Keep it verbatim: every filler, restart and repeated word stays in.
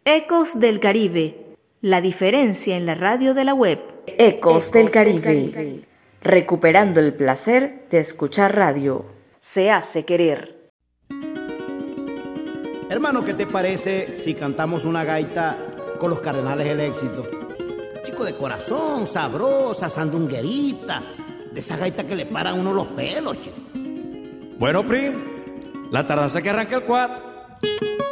Ecos del Caribe, la diferencia en la radio de la web. Ecos del Caribe, recuperando el placer de escuchar radio. Se hace querer. Hermano, ¿qué te parece si cantamos una gaita con los Cardenales del Éxito? Chico de corazón, sabrosa, sandunguerita, de esa gaita que le paran a uno los pelos, chico. Bueno, Prim, la tardanza que arranca el cuatro.